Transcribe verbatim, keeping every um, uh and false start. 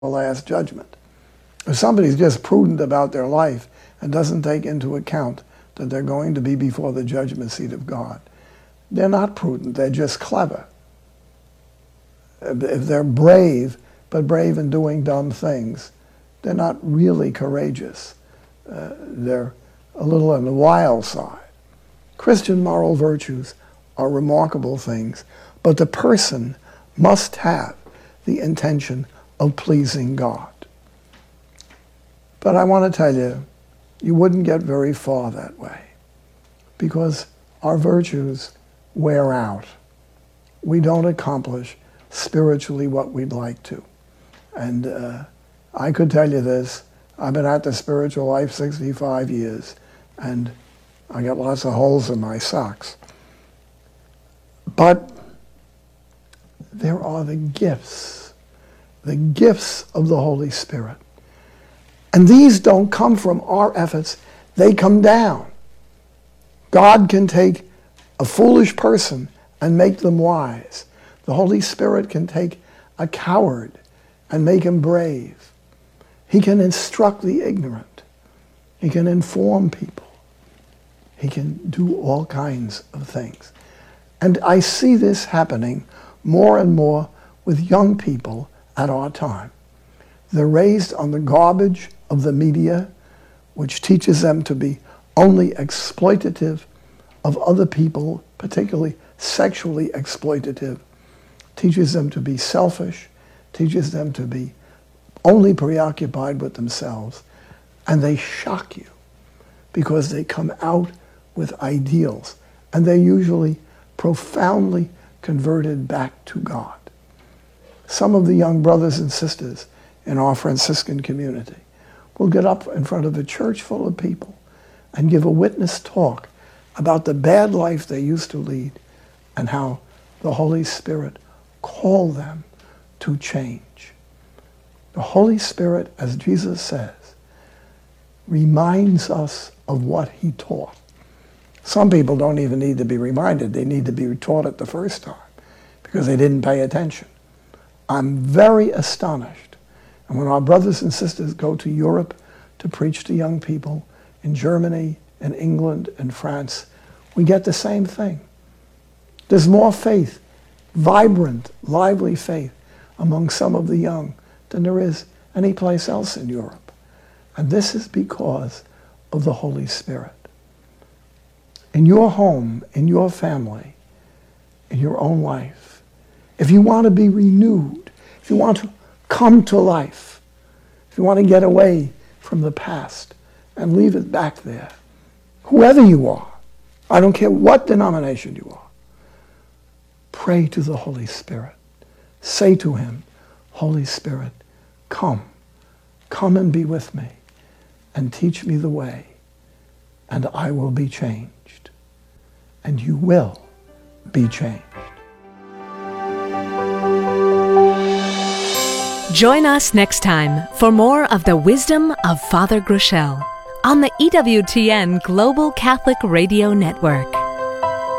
last judgment. If somebody's just prudent about their life and doesn't take into account that they're going to be before the judgment seat of God, they're not prudent, they're just clever. If they're brave, but brave in doing dumb things, they're not really courageous. Uh, they're a little on the wild side. Christian moral virtues are remarkable things, but the person must have the intention of pleasing God. But I want to tell you, you wouldn't get very far that way, because our virtues wear out. We don't accomplish spiritually what we'd like to. And uh, I could tell you this, I've been at the spiritual life sixty-five years, and I got lots of holes in my socks. But there are the gifts, the gifts of the Holy Spirit. And these don't come from our efforts, they come down. God can take a foolish person and make them wise. The Holy Spirit can take a coward and make him brave. He can instruct the ignorant. He can inform people. He can do all kinds of things. And I see this happening more and more with young people at our time. They're raised on the garbage of the media, which teaches them to be only exploitative of other people, particularly sexually exploitative, teaches them to be selfish, teaches them to be only preoccupied with themselves, and they shock you because they come out with ideals, and they're usually profoundly converted back to God. Some of the young brothers and sisters in our Franciscan community will get up in front of a church full of people and give a witness talk about the bad life they used to lead and how the Holy Spirit called them to change. The Holy Spirit, as Jesus says, reminds us of what he taught. Some people don't even need to be reminded. They need to be taught it the first time because they didn't pay attention. I'm very astonished. And when our brothers and sisters go to Europe to preach to young people in Germany and England and France, we get the same thing. There's more faith, vibrant, lively faith among some of the young than there is any place else in Europe. And this is because of the Holy Spirit. In your home, in your family, in your own life, if you want to be renewed, if you want to come to life, if you want to get away from the past and leave it back there, whoever you are, I don't care what denomination you are, pray to the Holy Spirit. Say to him, Holy Spirit, come, come and be with me and teach me the way, and I will be changed. And you will be changed. Join us next time for more of the wisdom of Father Groeschel on the E W T N Global Catholic Radio Network.